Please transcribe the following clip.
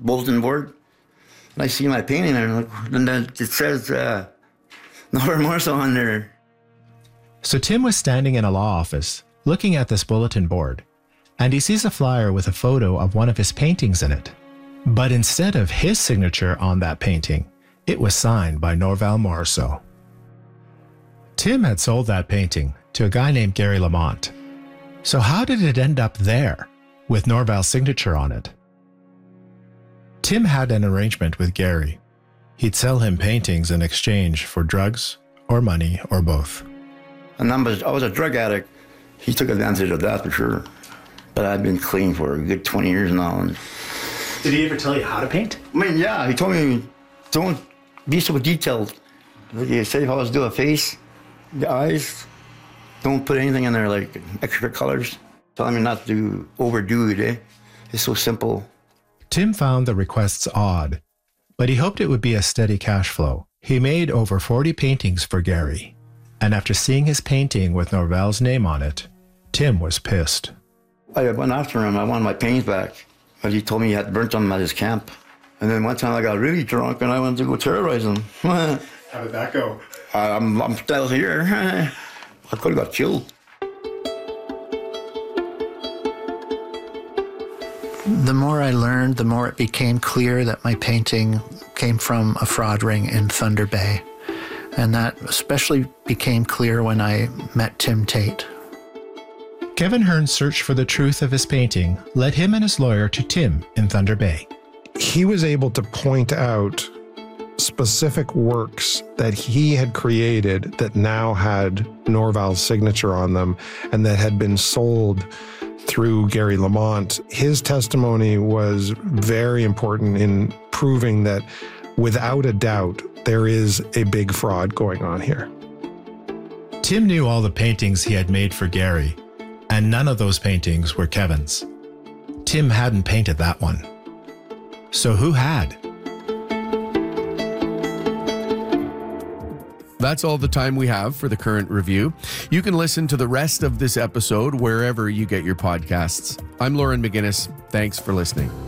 bulletin board. And I see my painting there, and then it says Norbert Marceau on there. So Tim was standing in a law office, looking at this bulletin board, and he sees a flyer with a photo of one of his paintings in it. But instead of his signature on that painting, it was signed by Norval Morrisseau. Tim had sold that painting to a guy named Gary Lamont. So how did it end up there, with Norval's signature on it? Tim had an arrangement with Gary. He'd sell him paintings in exchange for drugs or money or both. And I was a drug addict. He took advantage of that for sure. But I've been clean for a good 20 years now. And did he ever tell you how to paint? I mean, yeah, he told me, don't be so detailed. He said if I was to do a face, the eyes, don't put anything in there like extra colors. Tell me not to overdo it, eh? It's so simple. Tim found the requests odd, but he hoped it would be a steady cash flow. He made over 40 paintings for Gary, and after seeing his painting with Norval's name on it, Tim was pissed. I went after him. I wanted my paintings back, but he told me he had burnt them at his camp. And then one time I got really drunk and I went to go terrorize him. How did that go? I'm still here. I could have got killed. The more I learned, the more it became clear that my painting came from a fraud ring in Thunder Bay. And that especially became clear when I met Tim Tate. Kevin Hearn's search for the truth of his painting led him and his lawyer to Tim in Thunder Bay. He was able to point out specific works that he had created that now had Norval's signature on them and that had been sold through Gary Lamont. His testimony was very important in proving that without a doubt, there is a big fraud going on here. Tim knew all the paintings he had made for Gary, and none of those paintings were Kevin's. Tim hadn't painted that one. So who had? That's all the time we have for the current review. You can listen to the rest of this episode wherever you get your podcasts. I'm Lauren McGinnis. Thanks for listening.